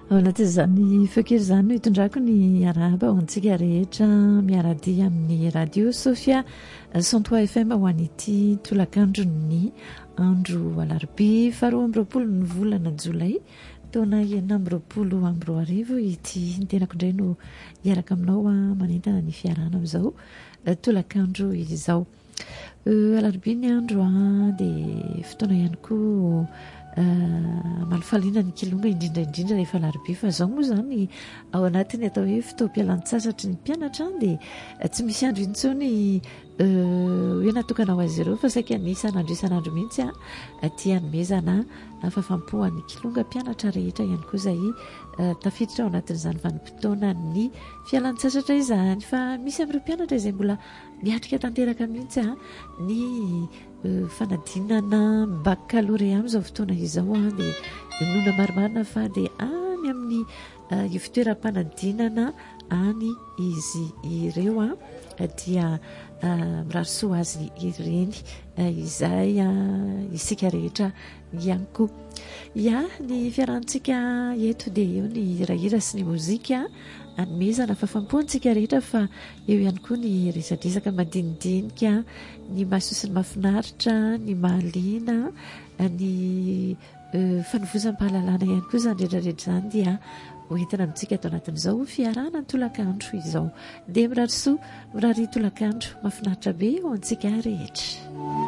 ao anatin'izany fekery izany no hitondrako ny araba ho antsika rehetra miaradia amin'ny radio Sofia 103 FM ho an'ity tolakandrony andro alarobia 2 ny volana jolay taona 2020 ity ny tenako indray no hiaraka aminao manentana ny fiarahana amin'izao tolakandro izao alarobia ny andro dia fotoana ihany koa malifaliana ny kilonga indrindraindrindra rehefa alarobia fa zao moa zany ao anatiny atao hoe fotoam-pialan-tsasatry ny mpianatra dia tsy misy andro intsony hoe natokana ho azy ireo fa saika ny isan'andro mihitsy tia nomezana fafampoan'ny kilonga mpianatra rehetra ihany koa izay tafiditra ao anatin'izany vanim-potoana ny fialan-tsasatra izany fa misy amin'ireo mpianatra izay mbola miatrika tanteraka mihitsy ny fanadinana baccalauréat amin'izao fotoana izao dia nona marimarina fa dia any amin'ny fitoeram-panadinana any izy ireo dia mirarisoa azy ireny izay isika rehetra ihany koa ny fiarahantsika eto dia eo ny hirahira sy ny mozika anomezana fafampoantsika rehetra fa eo ihany koa ny resadresaka madinidinika ny mahasosiny mahafinaritra ny mahaliana ny fanovozam-pahalalana ihany koa izany rehetrarehetra izany dia hoentina amintsika atao anatin'izao fiarahana ny tolakandro izao dia mirarisoa mirary tolakandro mahafinaritra be ho antsika rehetra.